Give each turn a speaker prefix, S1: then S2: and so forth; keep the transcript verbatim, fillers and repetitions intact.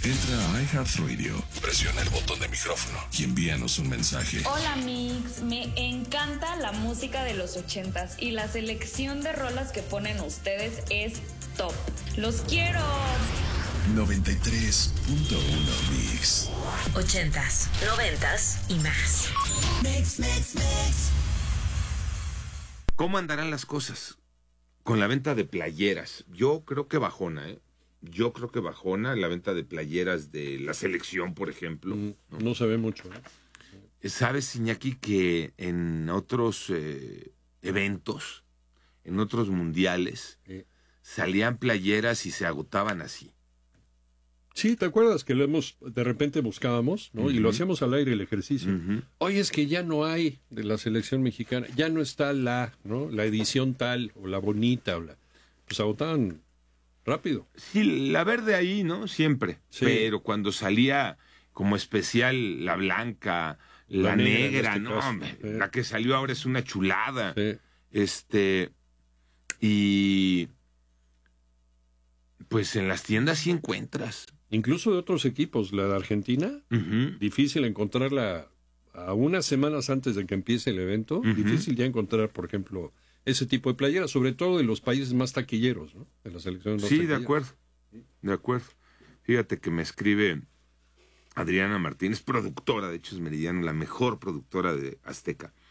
S1: Entra a iHeartRadio, presiona el botón de micrófono y envíanos un mensaje.
S2: Hola Mix, me encanta la música de los ochentas y la selección de rolas que ponen ustedes es top. ¡Los quiero!
S1: noventa y tres punto uno Mix.
S3: Ochentas, noventas y más.
S4: Mix, mix, mix.
S5: ¿Cómo andarán las cosas con la venta de playeras? Yo creo que bajona, ¿eh? Yo creo que bajona la venta de playeras de la selección, por ejemplo.
S6: ¿no? No se ve mucho. ¿eh?
S5: ¿Sabes, Iñaki, que en otros eh, eventos, en otros mundiales,
S6: Sí.
S5: salían playeras y se agotaban así?
S6: Sí, ¿te acuerdas que lo hemos, de repente buscábamos, ¿no? Uh-huh. Y lo hacíamos al aire el ejercicio.
S5: Uh-huh.
S6: Oye, es que ya no hay de la selección mexicana, ya no está la, ¿no? La edición tal, o la bonita, o la... Pues agotaban rápido.
S5: Sí, la verde ahí, ¿no? Siempre.
S6: Sí.
S5: Pero cuando salía como especial la blanca, la, la negra, negra este no, hombre, sí. La que salió ahora es una chulada.
S6: Sí.
S5: Este, y pues en las tiendas sí encuentras.
S6: Incluso de otros equipos, la de Argentina, uh-huh. Difícil encontrarla a unas semanas antes de que empiece el evento, uh-huh. Difícil ya encontrar, por ejemplo, ese tipo de playeras, sobre todo en los países más taquilleros, ¿no? De la selección.
S5: Sí, de acuerdo, de acuerdo. Fíjate que me escribe Adriana Martínez, productora, de hecho es Meridiano, la mejor productora de Azteca.